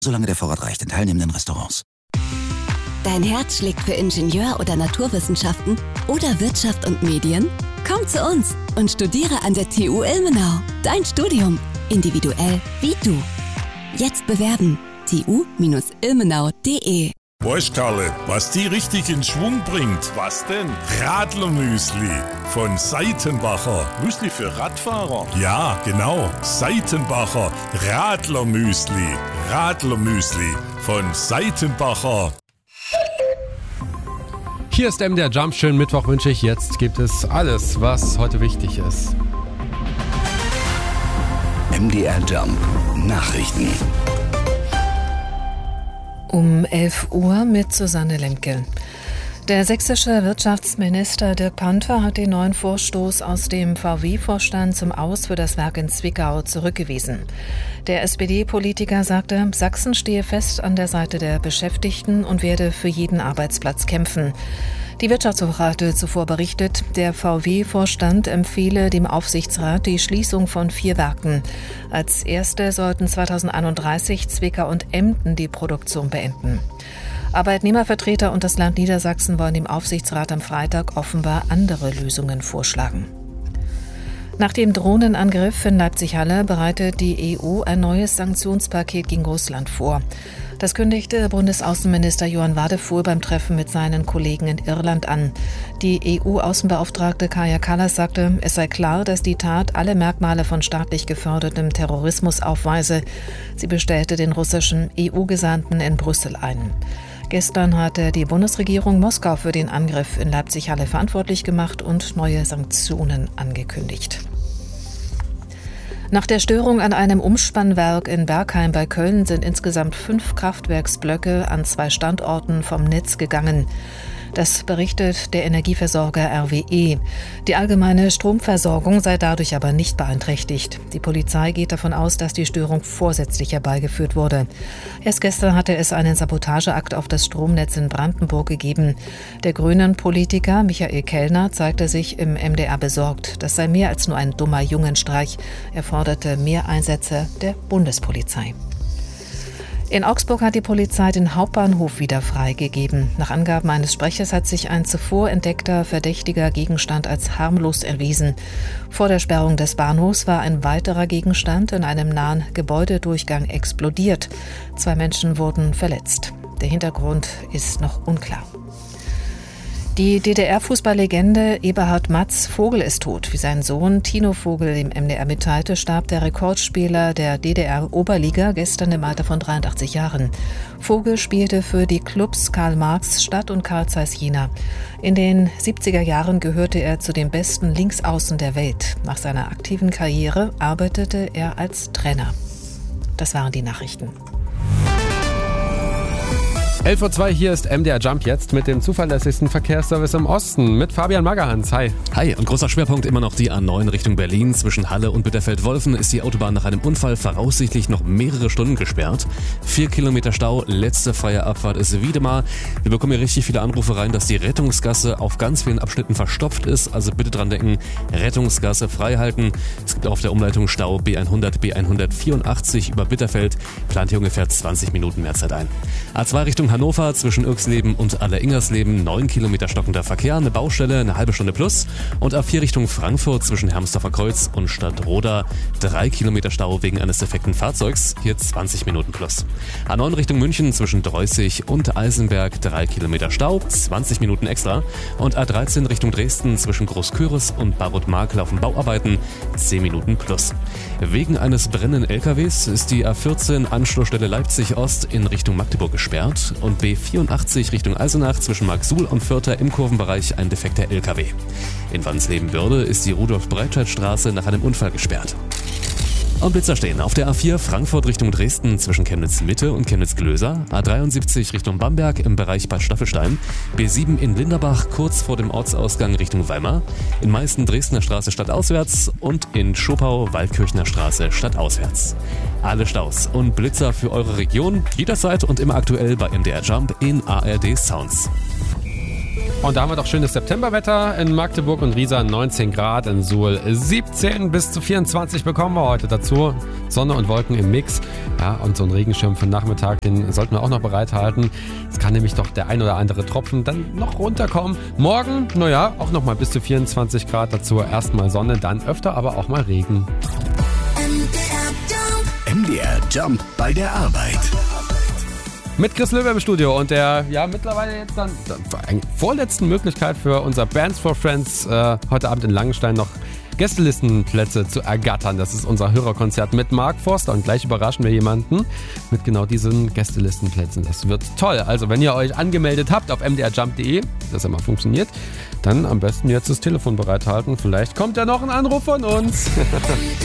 solange der Vorrat reicht in teilnehmenden Restaurants. Dein Herz schlägt für Ingenieur- oder Naturwissenschaften oder Wirtschaft und Medien? Komm zu uns und studiere an der TU Ilmenau. Dein Studium, individuell wie du. Jetzt bewerben. tu-ilmenau.de. Weißt Karle, was die richtig in Schwung bringt? Was denn? Radlermüsli von Seitenbacher. Müsli für Radfahrer? Ja, genau. Seitenbacher Radlermüsli. Radlermüsli von Seitenbacher. Hier ist MDR Jump. Schönen Mittwoch wünsche ich. Jetzt gibt es alles, was heute wichtig ist. MDR Jump Nachrichten. Um 11 Uhr mit Susanne Lemke. Der sächsische Wirtschaftsminister Dirk Panther hat den neuen Vorstoß aus dem VW-Vorstand zum Aus für das Werk in Zwickau zurückgewiesen. Der SPD-Politiker sagte, Sachsen stehe fest an der Seite der Beschäftigten und werde für jeden Arbeitsplatz kämpfen. Die Wirtschaftswoche hatte zuvor berichtet, der VW-Vorstand empfehle dem Aufsichtsrat die Schließung von 4 Werken. Als erste sollten 2031 Zwickau und Emden die Produktion beenden. Arbeitnehmervertreter und das Land Niedersachsen wollen dem Aufsichtsrat am Freitag offenbar andere Lösungen vorschlagen. Nach dem Drohnenangriff in Leipzig-Halle bereitet die EU ein neues Sanktionspaket gegen Russland vor. Das kündigte Bundesaußenminister Johann Wadefuhl beim Treffen mit seinen Kollegen in Irland an. Die EU-Außenbeauftragte Kaja Kallas sagte, es sei klar, dass die Tat alle Merkmale von staatlich gefördertem Terrorismus aufweise. Sie bestellte den russischen EU-Gesandten in Brüssel ein. Gestern hatte die Bundesregierung Moskau für den Angriff in Leipzig-Halle verantwortlich gemacht und neue Sanktionen angekündigt. Nach der Störung an einem Umspannwerk in Bergheim bei Köln sind insgesamt 5 Kraftwerksblöcke an 2 Standorten vom Netz gegangen. Das berichtet der Energieversorger RWE. Die allgemeine Stromversorgung sei dadurch aber nicht beeinträchtigt. Die Polizei geht davon aus, dass die Störung vorsätzlich herbeigeführt wurde. Erst gestern hatte es einen Sabotageakt auf das Stromnetz in Brandenburg gegeben. Der Grünen-Politiker Michael Kellner zeigte sich im MDR besorgt. Das sei mehr als nur ein dummer Jungenstreich. Er forderte mehr Einsätze der Bundespolizei. In Augsburg hat die Polizei den Hauptbahnhof wieder freigegeben. Nach Angaben eines Sprechers hat sich ein zuvor entdeckter verdächtiger Gegenstand als harmlos erwiesen. Vor der Sperrung des Bahnhofs war ein weiterer Gegenstand in einem nahen Gebäudedurchgang explodiert. 2 Menschen wurden verletzt. Der Hintergrund ist noch unklar. Die DDR-Fußballlegende Eberhard Matz Vogel ist tot. Wie sein Sohn Tino Vogel dem MDR mitteilte, starb der Rekordspieler der DDR-Oberliga gestern im Alter von 83 Jahren. Vogel spielte für die Clubs Karl Marx Stadt und Carl Zeiss Jena. In den 70er Jahren gehörte er zu den besten Linksaußen der Welt. Nach seiner aktiven Karriere arbeitete er als Trainer. Das waren die Nachrichten. 11.02 Uhr, hier ist MDR Jump jetzt mit dem zuverlässigsten Verkehrsservice im Osten mit Fabian Magerhans. Hi. Hi, und großer Schwerpunkt immer noch die A9 Richtung Berlin. Zwischen Halle und Bitterfeld-Wolfen ist die Autobahn nach einem Unfall voraussichtlich noch mehrere Stunden gesperrt. 4 Kilometer Stau, letzte freie Abfahrt ist Wiedemar. Wir bekommen hier richtig viele Anrufe rein, dass die Rettungsgasse auf ganz vielen Abschnitten verstopft ist. Also bitte dran denken, Rettungsgasse frei halten. Es gibt auf der Umleitung Stau B100, B184 über Bitterfeld. Plant hier ungefähr 20 Minuten mehr Zeit ein. A2 Richtung Hannover zwischen Irksleben und Alleringersleben 9 Kilometer stockender Verkehr, eine Baustelle, eine halbe Stunde plus. Und A4 Richtung Frankfurt zwischen Hermsdorfer Kreuz und Stadtroda 3 Kilometer Stau wegen eines defekten Fahrzeugs, hier 20 Minuten plus. A9 Richtung München zwischen Dreußig und Eisenberg 3 Kilometer Stau, 20 Minuten extra. Und A13 Richtung Dresden zwischen Großküritz und Barut-Mark laufen Bauarbeiten, 10 Minuten plus. Wegen eines brennenden LKWs ist die A14 Anschlussstelle Leipzig Ost in Richtung Magdeburg gesperrt und B84 Richtung Eisenach zwischen Marksuhl und Vierter im Kurvenbereich ein defekter LKW. In Wansleben-Börde ist die Rudolf-Breitscheid-Straße nach einem Unfall gesperrt. Und Blitzer stehen auf der A4 Frankfurt Richtung Dresden zwischen Chemnitz-Mitte und Chemnitz-Glöser, A73 Richtung Bamberg im Bereich Bad Staffelstein, B7 in Linderbach kurz vor dem Ortsausgang Richtung Weimar, in Meißen Dresdner Straße stadtauswärts und in Schopau Waldkirchner Straße stadtauswärts. Alle Staus und Blitzer für eure Region jederzeit und immer aktuell bei MDR Jump in ARD Sounds. Und da haben wir doch schönes Septemberwetter in Magdeburg und Riesa, 19 Grad, in Suhl 17 bis zu 24 bekommen wir heute dazu. Sonne und Wolken im Mix. Ja, und so ein Regenschirm für den Nachmittag, den sollten wir auch noch bereithalten. Es kann nämlich doch der ein oder andere Tropfen dann noch runterkommen. Morgen, auch nochmal bis zu 24 Grad dazu. Erstmal Sonne, dann öfter aber auch mal Regen. MDR Jump bei der Arbeit. Mit Chris Löwe im Studio und der mittlerweile jetzt dann vorletzten Möglichkeit für unser Bands for Friends heute Abend in Langenstein noch Gästelistenplätze zu ergattern. Das ist unser Hörerkonzert mit Mark Forster und gleich überraschen wir jemanden mit genau diesen Gästelistenplätzen. Das wird toll. Also wenn ihr euch angemeldet habt auf mdrjump.de, das immer funktioniert, dann am besten jetzt das Telefon bereithalten. Vielleicht kommt ja noch ein Anruf von uns.